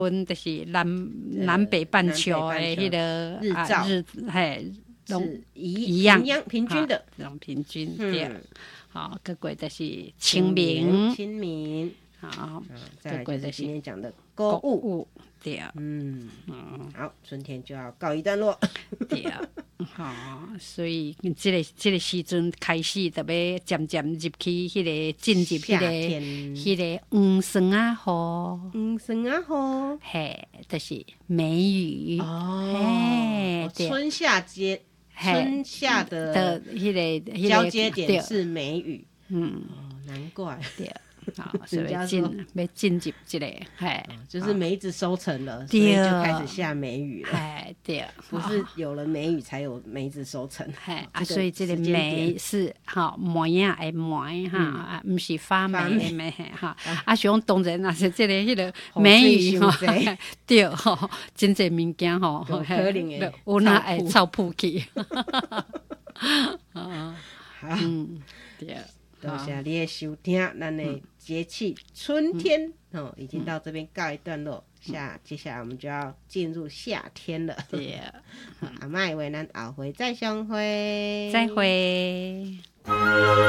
阮就是南北半球的迄个日照是一样平均的， 这种平均对。好，各过就是清明，好， 再来就是今天讲的购物， 对， 好，春天就要告一段落， 对，好，所以这个时阵开始，特别渐渐入去迄个进入迄个黄霜雨，嘿，就是梅雨春夏的迄个交接点是梅雨，难怪， 对。好，所以要进入这个， 就是梅子收成了，所以就开始下梅雨了。 对， 不是有了梅雨才有梅子收成。 所以这个梅是梅啊的梅不是发霉的梅哈。像当然那是这个迄个梅雨对真侪物件可能的有哪会臭扑去。对。 多谢你的收听，咱的节气春天已经到这边告一段落，接下来我们就要进入夏天了。 对， 阿嬤为咱后回再相会， 再会。